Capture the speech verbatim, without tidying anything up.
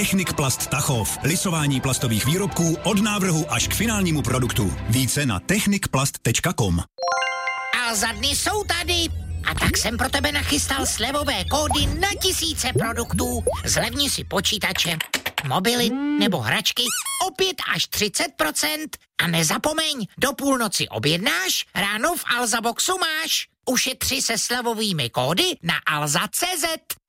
Technik Plast Tachov. Lisování plastových výrobků od návrhu až k finálnímu produktu. Více na technik plast tečka com. A za dny jsou tady. A tak jsem pro tebe nachystal slevové kódy na tisíce produktů. Zlevni si počítače, mobily nebo hračky o pět až třicet procent. A nezapomeň, do půlnoci objednáš, ráno v Alza Boxu máš. Ušetři se slevovými kódy na alza tečka cé zet.